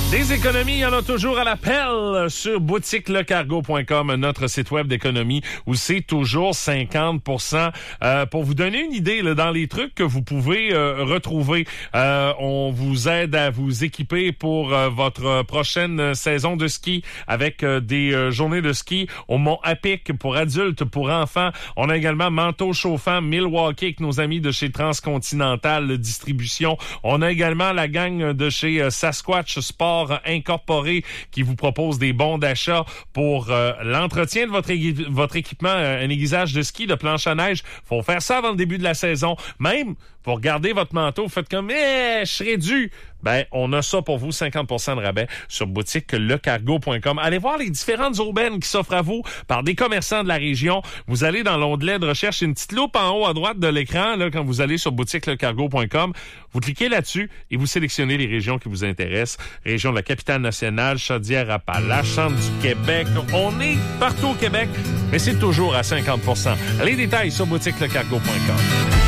Des économies, il y en a toujours à l'appel sur boutiquelecargo.com, notre site web d'économie où c'est toujours 50%. Pour vous donner une idée, là, dans les trucs que vous pouvez retrouver, on vous aide à vous équiper pour votre prochaine saison de ski avec des journées de ski au Mont Apic pour adultes, pour enfants. On a également manteau chauffant Milwaukee avec nos amis de chez Transcontinental Distribution. On a également la gang de chez Sasquatch Sport Incorporé qui vous propose des bons d'achat pour l'entretien de votre équipement, un aiguisage de ski, de planche à neige. Faut faire ça avant le début de la saison. Même pour garder votre manteau, faites comme je serais dû. Ben, on a ça pour vous, 50% de rabais sur boutiquelecargo.com. Allez voir les différentes aubaines qui s'offrent à vous par des commerçants de la région. Vous allez dans l'onglet de recherche, une petite loupe en haut à droite de l'écran, là, quand vous allez sur boutiquelecargo.com. Vous cliquez là-dessus et vous sélectionnez les régions qui vous intéressent. Région de la Capitale-Nationale, Chaudière-Appalaches, Centre du Québec. On est partout au Québec, mais c'est toujours à 50%. Les détails sur boutiquelecargo.com.